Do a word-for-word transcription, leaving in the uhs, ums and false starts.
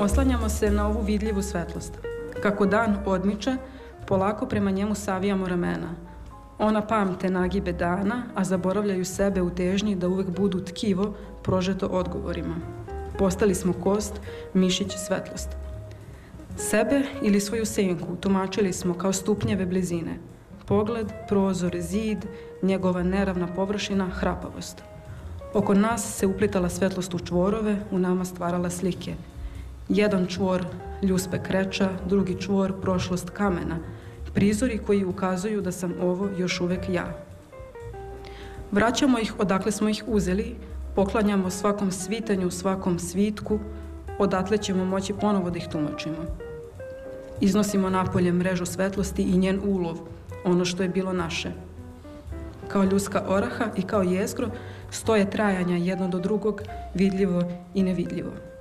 Oslanjamo se na ovu vidljivu svetlost. Kako dan odmiče, polako prema njemu savijamo ramena. Ona pamte nagibe dana, a zaboravljaju sebe u težnji da uvek budu tkivo prožeto odgovorima. Postali smo kost, mišić, svetlost. Sebe ili svoju senku tumačili smo kao stupnjeve blizine. Pogled, prozor, zid, njegova neravna površina, hrapavost. Oko nas se uplitala svetlost u čvorove, u nama stvarala slike. Jedan čvor ljuspe kreča, drugi čvor prošlost kamena, prizori koji ukazuju da sam ovo još uvek ja. Vraćamo ih odakle smo ih uzeli, poklanjamo svakom svitanju, svakom svitku, odatle ćemo moći ponovo da ih tumačimo. Iznosimo napolje mrežu svetlosti i njen ulov, ono što je bilo naše. Kao ljuska oraha i kao jezgro stoje trajanja jedno do drugog, vidljivo i nevidljivo.